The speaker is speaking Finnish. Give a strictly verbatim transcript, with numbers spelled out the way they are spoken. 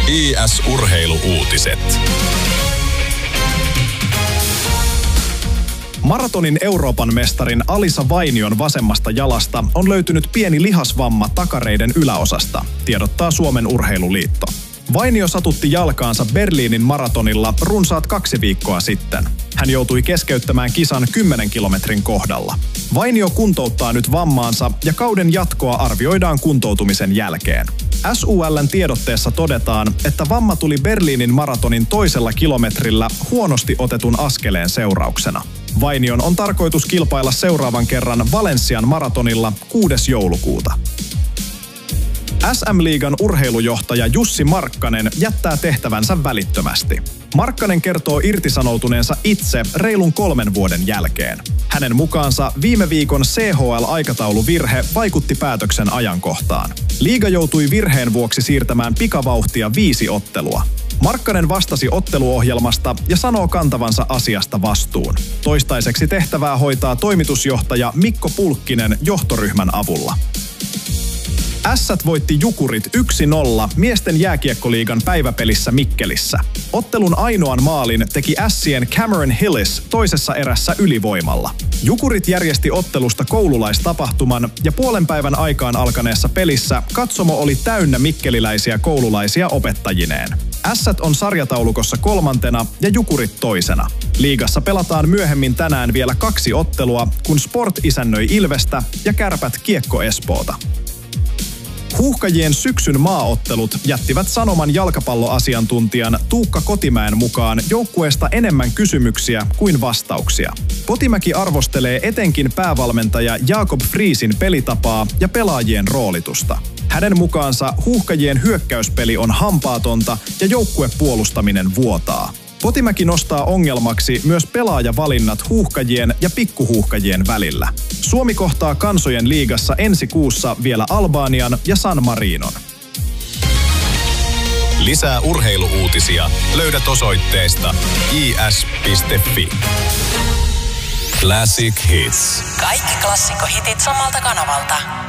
I S-urheiluuutiset. Maratonin Euroopan mestarin Alisa Vainion vasemmasta jalasta on löytynyt pieni lihasvamma takareiden yläosasta, tiedottaa Suomen Urheiluliitto. Vainio satutti jalkaansa Berliinin maratonilla runsaat kaksi viikkoa sitten. Hän joutui keskeyttämään kisan kymmenen kilometrin kohdalla. Vainio kuntouttaa nyt vammaansa ja kauden jatkoa arvioidaan kuntoutumisen jälkeen. S U L:n tiedotteessa todetaan, että vamma tuli Berliinin maratonin toisella kilometrillä huonosti otetun askeleen seurauksena. Vainion on tarkoitus kilpailla seuraavan kerran Valensian maratonilla kuudes joulukuuta. S M-liigan urheilujohtaja Jussi Markkanen jättää tehtävänsä välittömästi. Markkanen kertoo irtisanoutuneensa itse reilun kolmen vuoden jälkeen. Hänen mukaansa viime viikon C H L-aikatauluvirhe vaikutti päätöksen ajankohtaan. Liiga joutui virheen vuoksi siirtämään pikavauhtia viisi ottelua. Markkanen vastasi otteluohjelmasta ja sanoo kantavansa asiasta vastuun. Toistaiseksi tehtävää hoitaa toimitusjohtaja Mikko Pulkkinen johtoryhmän avulla. Ässät voitti Jukurit yksi nolla miesten jääkiekkoliigan päiväpelissä Mikkelissä. Ottelun ainoan maalin teki Ässien Cameron Hillis toisessa erässä ylivoimalla. Jukurit järjesti ottelusta koululaistapahtuman ja puolen päivän aikaan alkaneessa pelissä katsomo oli täynnä mikkeliläisiä koululaisia opettajineen. Ässät on sarjataulukossa kolmantena ja Jukurit toisena. Liigassa pelataan myöhemmin tänään vielä kaksi ottelua, kun Sport isännöi Ilvestä ja Kärpät Kiekko Espoota. Huuhkajien syksyn maaottelut jättivät Sanoman jalkapalloasiantuntijan Tuukka Kotimäen mukaan joukkueesta enemmän kysymyksiä kuin vastauksia. Kotimäki arvostelee etenkin päävalmentaja Jakob Friesin pelitapaa ja pelaajien roolitusta. Hänen mukaansa huuhkajien hyökkäyspeli on hampaatonta ja joukkuepuolustaminen vuotaa. Kotimäki nostaa ongelmaksi myös pelaajavalinnat huuhkajien ja pikkuhuuhkajien välillä. Suomi kohtaa kansojen liigassa ensi kuussa vielä Albanian ja San Marinon. Lisää urheiluuutisia löydät osoitteesta i s piste f i. Classic Hits. Kaikki klassikkohitit samalta kanavalta.